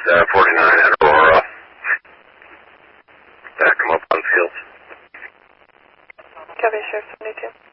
49 at Aurora. Back them up on field. Copy, Sheriff 72.